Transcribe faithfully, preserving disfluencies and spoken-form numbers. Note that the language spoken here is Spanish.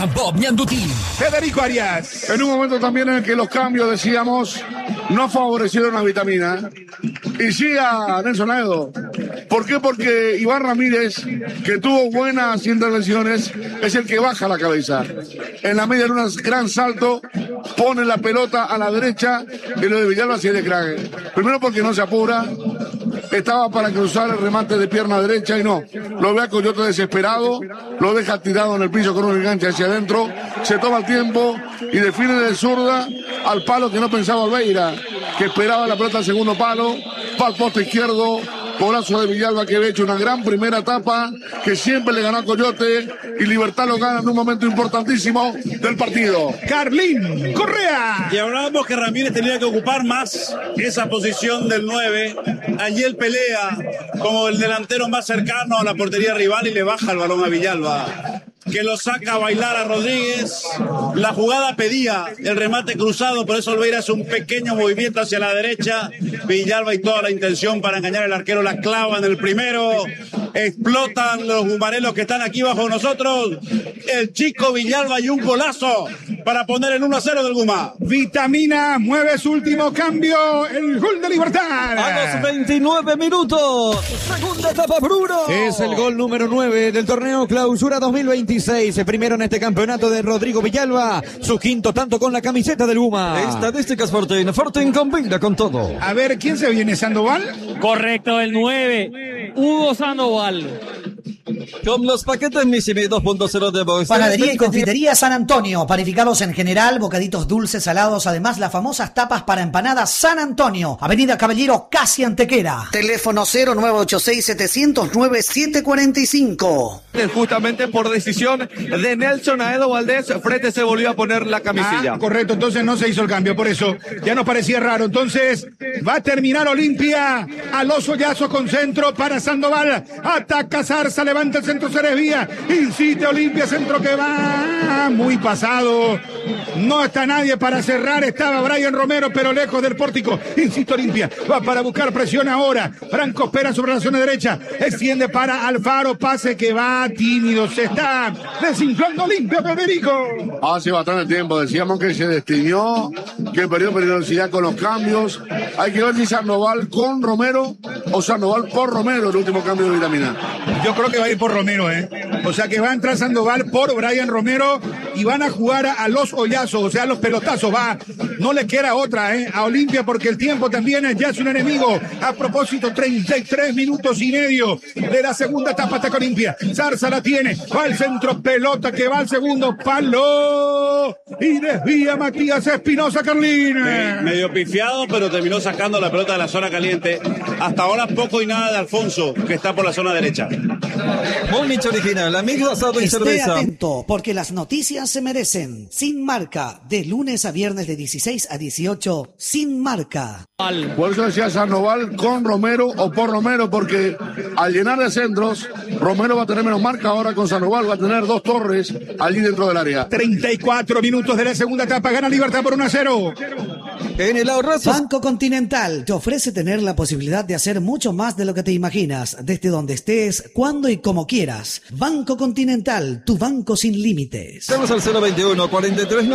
Johan Bob Ñandutín. Federico Arias. En un momento también en el que los cambios, decíamos, no favorecieron a Vitamina. Y sí a Nelson Aedo. ¿Por qué? Porque Iván Ramírez, que tuvo buenas intervenciones, es el que baja la cabeza. En la media en un gran salto, pone la pelota a la derecha y lo de Villalba se de crack. Primero porque no se apura, estaba para cruzar el remate de pierna derecha y no. Lo ve a Coyote desesperado, lo deja tirado en el piso con un enganche hacia adentro, se toma el tiempo y define de zurda al palo que no pensaba Olveira, que esperaba la pelota al segundo palo, para el poste izquierdo. Golazo de Villalba, que había hecho una gran primera etapa, que siempre le ganó a Coyote, y Libertad lo gana en un momento importantísimo del partido. Carlín Correa. Y hablábamos que Ramírez tenía que ocupar más esa posición del nueve. Allí él pelea como el delantero más cercano a la portería rival y le baja el balón a Villalba, que lo saca a bailar a Rodríguez. La jugada pedía el remate cruzado, por eso Olveira hace un pequeño movimiento hacia la derecha. Villalba y toda la intención para engañar al arquero la clava en el primero. Explotan los bumarelos que están aquí bajo nosotros. El chico Villalba y un golazo para poner el uno a cero del Guma. Vitamina mueve su último cambio, el gol de Libertad. A los veintinueve minutos, segunda etapa, Bruno. Es el gol número nueve del torneo Clausura dos mil veintiséis. El primero en este campeonato de Rodrigo Villalba. Su quinto tanto con la camiseta del Guma. Estadísticas Fortin. Fortin combina con todo. A ver, ¿quién se viene? ¿Sandoval? Correcto, el nueve. Hugo Sandoval. Con los paquetes Missimi dos punto cero de Box. Panadería y confitería San Antonio. Panificados en general, bocaditos dulces, salados. Además, las famosas tapas para empanadas San Antonio. Avenida Caballero, casi Antequera. Teléfono cero nueve ocho seis, setecientos nueve, siete cuarenta y cinco. Justamente por decisión de Nelson Aedo Valdés, Frete se volvió a poner la camisilla. Ah, correcto, entonces no se hizo el cambio, por eso ya nos parecía raro. Entonces va a terminar Olimpia. A los hoyazos con centro para Sandoval. Ataca Zarza, levanta el centro Ceresvía. Incite Olimpia, centro que va muy pasado. No está nadie para cerrar. Estaba Brian Romero, pero lejos del pórtico. Incite Olimpia. Va para buscar presión ahora. Franco espera sobre la zona derecha. Extiende para Alfaro. Pase que va tímido. Se está desinflando Olimpia, Federico. Hace bastante tiempo decíamos que se destiñó, que perdió peligrosidad con los cambios. Hay que ver si Sandoval con Romero o Sandoval por Romero, el último cambio de Vitamina. Yo creo que va a ir por Romero, ¿eh? O sea que va a entrar Sandoval por Brian Romero y van a jugar a, a los hoyazos, o sea, a los pelotazos. Va, no le queda otra, ¿eh? A Olimpia, porque el tiempo también ya es un enemigo. A propósito, treinta y tres minutos y medio de la segunda etapa hasta Olimpia. Zarza la tiene, va al centro, pelota que va al segundo palo y desvía Matías Espinosa, Carlín. Me, medio pifiado, pero terminó sacando la pelota de la zona caliente. Hasta ahora poco y nada de Alfonso, que está por la zona derecha. Múnich original, amigo asado y Esté cerveza. atento, porque las noticias se merecen. Sin Marca, de lunes a viernes de dieciséis a dieciocho, Sin Marca. Por eso decía Sandoval con Romero o por Romero, porque al llenar de centros, Romero va a tener menos marca. Ahora con Sandoval va a tener dos torres allí dentro del área. treinta y cuatro minutos de la segunda etapa, gana Libertad por uno a cero. En el ahorrazo. Banco Continental te ofrece tener la posibilidad de hacer mucho más de lo que te imaginas, desde donde estés, cuando y como quieras. Banco Continental, tu banco sin límites. Estamos al cero veintiuno, cuarenta y tres